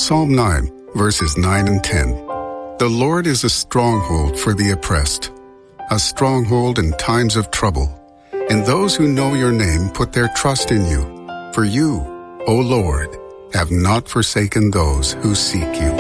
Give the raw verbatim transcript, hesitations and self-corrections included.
Psalm nine, verses nine and ten. The Lord is a stronghold for the oppressed, a stronghold in times of trouble. And those who know your name put their trust in you. For you, O Lord, have not forsaken those who seek you.